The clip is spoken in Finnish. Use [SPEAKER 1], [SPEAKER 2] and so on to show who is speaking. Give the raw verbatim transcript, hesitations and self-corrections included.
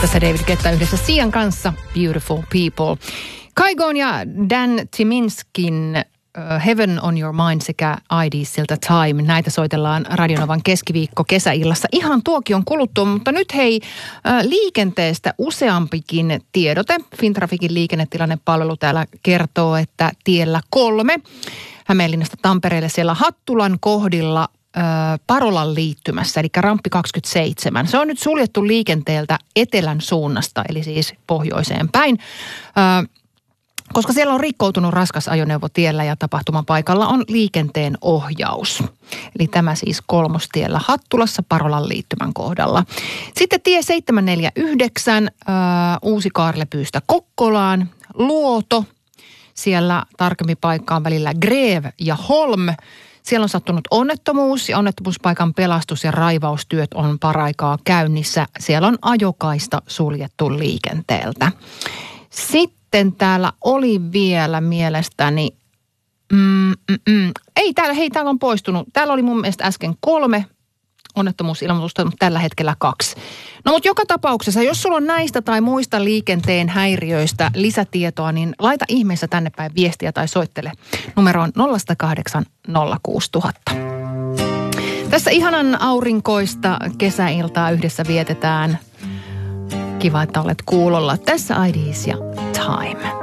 [SPEAKER 1] Tässä David Guetta yhdessä Sian kanssa, Beautiful People. Kaigon ja Dan Timinskin uh, Heaven on Your Mind sekä I D siltä Time. Näitä soitellaan Radionovan keskiviikko kesäillassa ihan tuokion kuluttua, mutta nyt hei uh, liikenteestä useampikin tiedote. Fintrafikin liikennetilannepalvelu täällä kertoo, että tiellä kolme Hämeenlinnasta Tampereelle siellä Hattulan kohdilla Parolan liittymässä, eli ramppi kaksikymmentäseitsemän. Se on nyt suljettu liikenteeltä etelän suunnasta, eli siis pohjoiseen päin, koska siellä on rikkoutunut raskas ajoneuvo tiellä ja tapahtumapaikalla on liikenteen ohjaus. Eli tämä siis kolmostiellä Hattulassa Parolan liittymän kohdalla. Sitten tie seitsemänsataaneljäkymmentäyhdeksän Uusi-Kaarlepyystä Kokkolaan, Luoto, siellä tarkemmin paikkaan välillä Grev ja Holm. Siellä on sattunut onnettomuus ja onnettomuuspaikan pelastus- ja raivaustyöt on paraikaa käynnissä. Siellä on ajokaista suljettu liikenteeltä. Sitten täällä oli vielä mielestäni, mm, mm, mm. ei täällä, hei täällä on poistunut. Täällä oli mun mielestä äsken kolme onnettomuusilmoitusta, mutta tällä hetkellä kaksi. No mutta joka tapauksessa, jos sulla on näistä tai muista liikenteen häiriöistä lisätietoa, niin laita ihmeessä tänne päin viestiä tai soittele numeroon nolla kahdeksan nolla kuusi nolla nolla nolla. Tässä ihanan aurinkoista kesäiltaa yhdessä vietetään. Kiva, että olet kuulolla. Tässä I Ds ja Time.